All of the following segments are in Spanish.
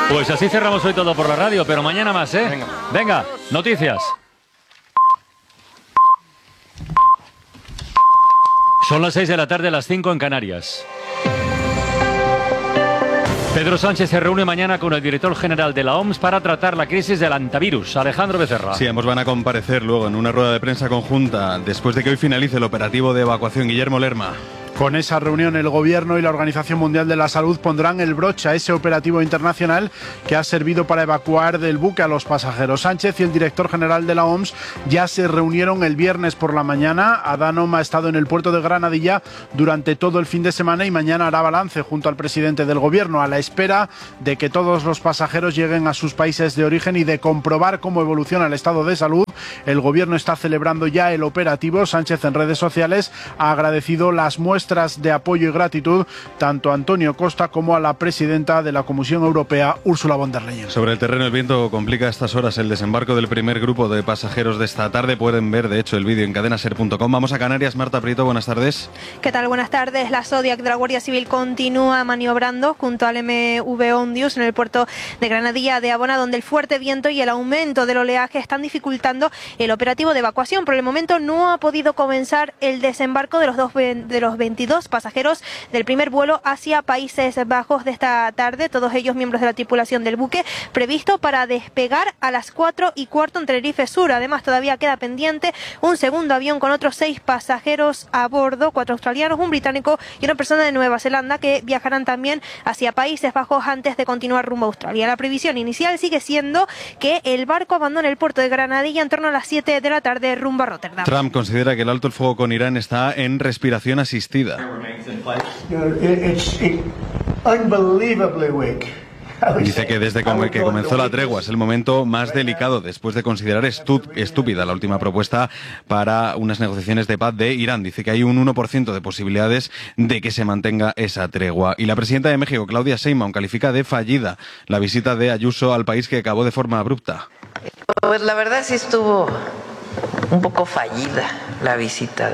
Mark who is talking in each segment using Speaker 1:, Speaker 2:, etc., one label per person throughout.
Speaker 1: Pues así cerramos hoy todo por la radio, pero mañana más, ¿eh? Venga, noticias. Son las 6 de la tarde, las 5 en Canarias. Pedro Sánchez se reúne mañana con el director general de la OMS para tratar la crisis del antivirus. Alejandro Becerra.
Speaker 2: Sí, ambos van a comparecer luego en una rueda de prensa conjunta después de que hoy finalice el operativo de evacuación. Guillermo Lerma.
Speaker 3: Con esa reunión, el Gobierno y la Organización Mundial de la Salud pondrán el broche a ese operativo internacional que ha servido para evacuar del buque a los pasajeros. Sánchez y el director general de la OMS ya se reunieron el viernes por la mañana. Adhanom ha estado en el puerto de Granadilla durante todo el fin de semana y mañana hará balance junto al presidente del Gobierno, a la espera de que todos los pasajeros lleguen a sus países de origen y de comprobar cómo evoluciona el estado de salud. El Gobierno está celebrando ya el operativo. Sánchez en redes sociales ha agradecido las muestras de apoyo y gratitud tanto a Antonio Costa como a la presidenta de la Comisión Europea, Ursula von der Leyen.
Speaker 2: Sobre el terreno, el viento complica a estas horas el desembarco del primer grupo de pasajeros de esta tarde. Pueden ver, de hecho, el vídeo en cadenaser.com. Vamos a Canarias. Marta Prieto, buenas tardes.
Speaker 4: ¿Qué tal? Buenas tardes. La Zodiac de la Guardia Civil continúa maniobrando junto al MV Ondius en el puerto de Granadilla de Abona, donde el fuerte viento y el aumento del oleaje están dificultando el operativo de evacuación. Por el momento no ha podido comenzar el desembarco de los 22 pasajeros del primer vuelo hacia Países Bajos de esta tarde, todos ellos miembros de la tripulación del buque, previsto para despegar a las 4:15 en Tenerife Sur. Además, todavía queda pendiente un segundo avión con otros 6 pasajeros a bordo, 4 australianos, un británico y una persona de Nueva Zelanda, que viajarán también hacia Países Bajos antes de continuar rumbo a Australia. La previsión inicial sigue siendo que el barco abandone el puerto de Granadilla en torno a las 7 de la tarde rumbo a Rotterdam.
Speaker 2: Trump considera que el alto el fuego con Irán está en respiración asistida. Dice que desde que comenzó la tregua es el momento más delicado después de considerar estúpida la última propuesta para unas negociaciones de paz de Irán. Dice que hay un 1% de posibilidades de que se mantenga esa tregua. Y la presidenta de México, Claudia Sheinbaum, califica de fallida la visita de Ayuso al país, que acabó de forma abrupta.
Speaker 5: Pues la verdad sí estuvo un poco fallida la visita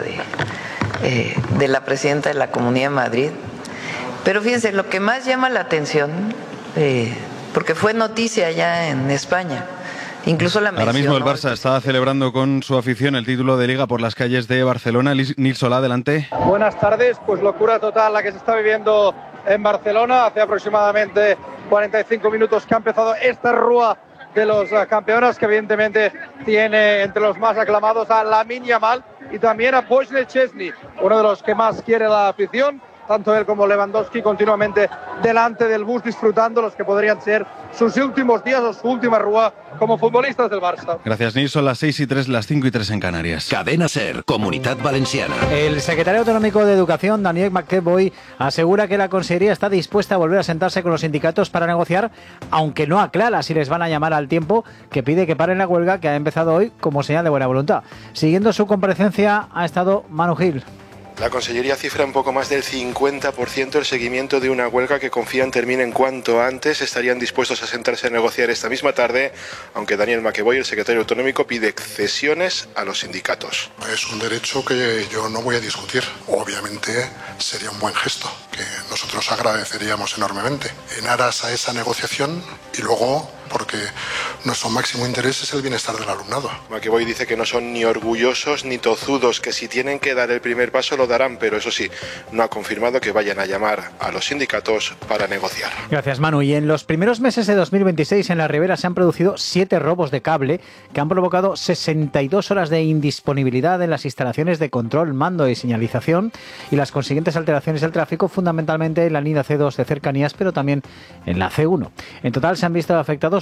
Speaker 5: de la presidenta de la Comunidad de Madrid. Pero fíjense, lo que más llama la atención, porque fue noticia ya en España, incluso la mencionó.
Speaker 2: Ahora mismo el Barça está celebrando con su afición el título de Liga por las calles de Barcelona. Nil Solá, adelante.
Speaker 6: Buenas tardes, pues locura total la que se está viviendo en Barcelona. Hace aproximadamente 45 minutos que ha empezado esta rúa de los campeones, que evidentemente tiene entre los más aclamados a Lamine Yamal y también a Wojciech Szczesny, uno de los que más quiere la afición. Tanto él como Lewandowski continuamente delante del bus, disfrutando los que podrían ser sus últimos días o su última rúa como futbolistas del Barça.
Speaker 2: Gracias, Nils. Son las 6:03, las 5:03 en Canarias.
Speaker 7: Cadena SER, Comunitat Valenciana.
Speaker 8: El secretario autonómico de Educación, Daniel McEvoy, asegura que la Consellería está dispuesta a volver a sentarse con los sindicatos para negociar, aunque no aclara si les van a llamar al tiempo, que pide que paren la huelga que ha empezado hoy como señal de buena voluntad. Siguiendo su comparecencia ha estado Manu Gil.
Speaker 9: La Consellería cifra un poco más del 50% el seguimiento de una huelga que confían termine en cuanto antes. Estarían dispuestos a sentarse a negociar esta misma tarde, aunque Daniel McEvoy, el secretario autonómico, pide cesiones a los sindicatos.
Speaker 10: Es un derecho que yo no voy a discutir. Obviamente sería un buen gesto, que nosotros agradeceríamos enormemente, en aras a esa negociación y luego porque nuestro máximo interés es el bienestar del alumnado.
Speaker 9: McEvoy dice que no son ni orgullosos ni tozudos, que si tienen que dar el primer paso lo darán, pero eso sí, no ha confirmado que vayan a llamar a los sindicatos para negociar.
Speaker 8: Gracias, Manu. Y en los primeros meses de 2026 en la Ribera se han producido 7 robos de cable que han provocado 62 horas de indisponibilidad en las instalaciones de control, mando y señalización y las consiguientes alteraciones del tráfico, fundamentalmente en la línea C2 de cercanías, pero también en la C1. En total se han visto afectados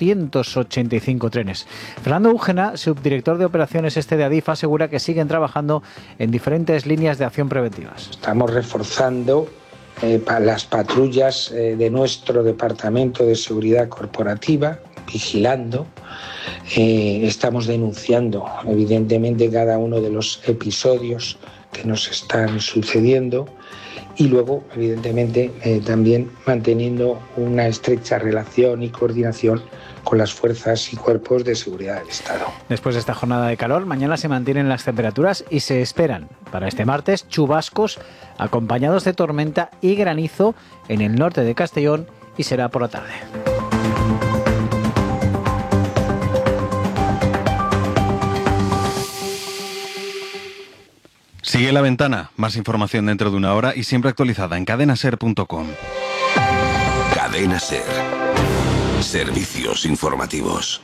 Speaker 8: 285 trenes. Fernando Úgena, subdirector de operaciones de Adif, asegura que siguen trabajando en diferentes líneas de acción preventivas.
Speaker 11: Estamos reforzando las patrullas de nuestro Departamento de Seguridad Corporativa, vigilando. Estamos denunciando, evidentemente, cada uno de los episodios que nos están sucediendo. Y luego, evidentemente, también manteniendo una estrecha relación y coordinación con las fuerzas y cuerpos de seguridad del Estado.
Speaker 8: Después de esta jornada de calor, mañana se mantienen las temperaturas y se esperan para este martes chubascos acompañados de tormenta y granizo en el norte de Castellón, y será por la tarde.
Speaker 2: Sigue La Ventana, más información dentro de una hora y siempre actualizada en cadenaser.com.
Speaker 7: Cadena Ser. Servicios informativos.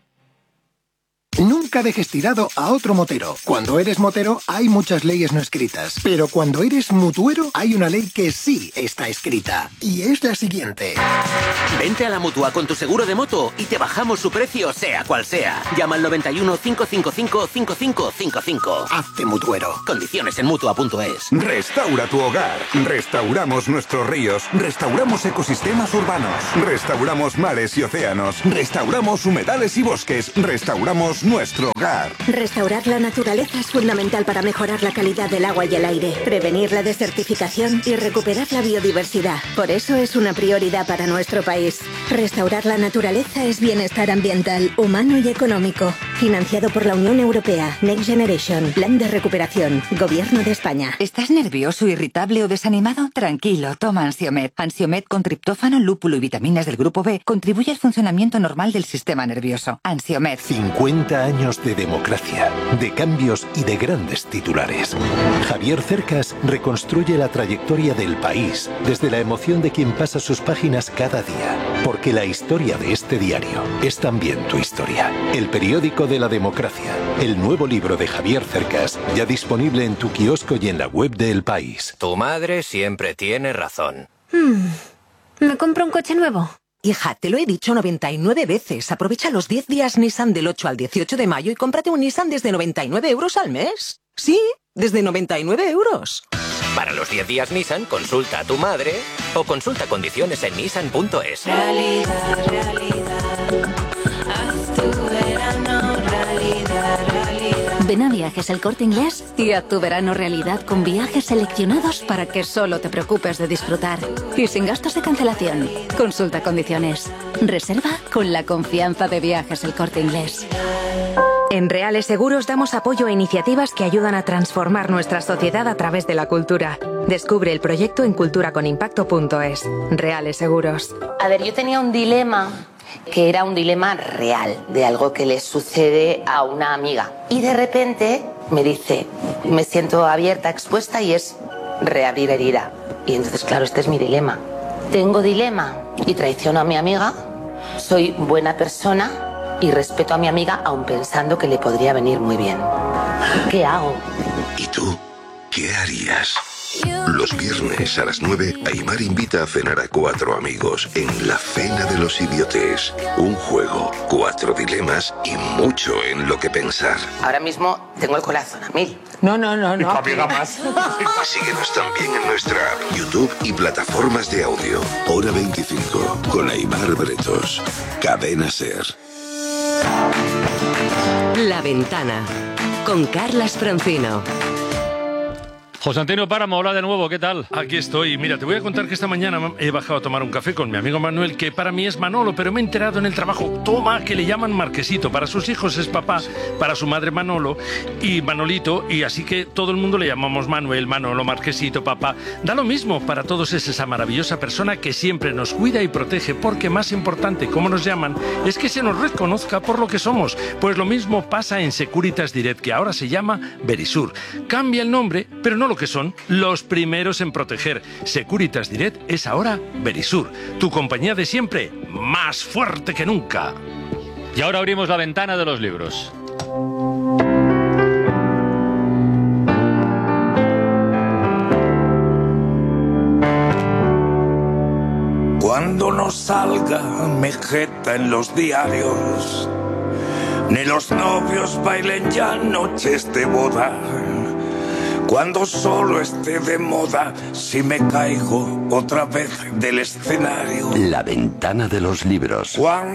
Speaker 12: Nunca dejes tirado a otro motero. Cuando eres motero hay muchas leyes no escritas, pero cuando eres mutuero hay una ley que sí está escrita, y es la siguiente.
Speaker 13: Vente a la Mutua con tu seguro de moto y te bajamos su precio sea cual sea. Llama al 91 555 5555.
Speaker 12: Hazte mutuero.
Speaker 13: Condiciones en Mutua.es.
Speaker 14: Restaura tu hogar. Restauramos nuestros ríos. Restauramos ecosistemas urbanos. Restauramos mares y océanos. Restauramos humedales y bosques. Restauramos nuestro hogar.
Speaker 15: Restaurar la naturaleza es fundamental para mejorar la calidad del agua y el aire, prevenir la desertificación y recuperar la biodiversidad. Por eso es una prioridad para nuestro país. Restaurar la naturaleza es bienestar ambiental, humano y económico. Financiado por la Unión Europea. Next Generation. Plan de recuperación. Gobierno de España.
Speaker 16: ¿Estás nervioso, irritable o desanimado? Tranquilo, toma Ansiomed. Ansiomed con triptófano, lúpulo y vitaminas del grupo B contribuye al funcionamiento normal del sistema nervioso. Ansiomed.
Speaker 17: 50 años de democracia, de cambios y de grandes titulares. Javier Cercas reconstruye la trayectoria del país desde la emoción de quien pasa sus páginas cada día. Porque la historia de este diario es también tu historia. El periódico de la democracia. El nuevo libro de Javier Cercas, ya disponible en tu kiosco y en la web de El País.
Speaker 18: Tu madre siempre tiene razón.
Speaker 15: ¿Me compro un coche nuevo?
Speaker 19: Hija, te lo he dicho 99 veces. Aprovecha los 10 días Nissan del 8 al 18 de mayo y cómprate un Nissan desde 99 euros al mes. Sí, desde 99 euros.
Speaker 18: Para los 10 días Nissan, consulta a tu madre o consulta condiciones en nissan.es.
Speaker 20: Realidad, realidad. Haz tu verano realidad, realidad.
Speaker 15: Ven a Viajes El Corte Inglés y haz tu verano realidad con viajes seleccionados para que solo te preocupes de disfrutar. Y sin gastos de cancelación. Consulta condiciones. Reserva con la confianza de Viajes El Corte Inglés.
Speaker 21: En Reales Seguros damos apoyo a iniciativas que ayudan a transformar nuestra sociedad a través de la cultura. Descubre el proyecto en culturaconimpacto.es. Reales Seguros.
Speaker 22: A ver, yo tenía un dilema que era un dilema real, de algo que le sucede a una amiga. Y de repente me dice, me siento abierta, expuesta, y es reabrir herida. Y entonces, claro, este es mi dilema. Tengo dilema y traiciono a mi amiga, soy buena persona y respeto a mi amiga aun pensando que le podría venir muy bien. ¿Qué hago?
Speaker 7: ¿Y tú? ¿Qué harías? Los viernes a las 9, Aimar invita a cenar a 4 amigos en La Cena de los Idiotes. Un juego, 4 dilemas y mucho en lo que pensar.
Speaker 22: Ahora mismo tengo el corazón a 1000.
Speaker 21: No.
Speaker 7: más. Síguenos también en nuestra app, YouTube y plataformas de audio. Hora 25 con Aimar Bretos. Cadena Ser.
Speaker 23: La Ventana con Carlas Francino.
Speaker 1: José Antonio Páramo, hola de nuevo, ¿qué tal?
Speaker 24: Aquí estoy. Mira, te voy a contar que esta mañana he bajado a tomar un café con mi amigo Manuel, que para mí es Manolo, pero me he enterado en el trabajo, toma, que le llaman Marquesito. Para sus hijos es papá, para su madre Manolo y Manolito, y así que todo el mundo le llamamos Manuel, Manolo, Marquesito, papá. Da lo mismo, para todos es esa maravillosa persona que siempre nos cuida y protege, porque más importante, como nos llaman, es que se nos reconozca por lo que somos. Pues lo mismo pasa en Securitas Direct, que ahora se llama Verisur. Cambia el nombre, pero no lo que son, los primeros en proteger. Securitas Direct es ahora Verisur, tu compañía de siempre, más fuerte que nunca.
Speaker 1: Y ahora abrimos la ventana de los libros.
Speaker 25: Cuando no salga mi jeta en los diarios, ni los novios bailen ya noches de boda, cuando solo esté de moda, si me caigo otra vez del escenario.
Speaker 7: La ventana de los libros.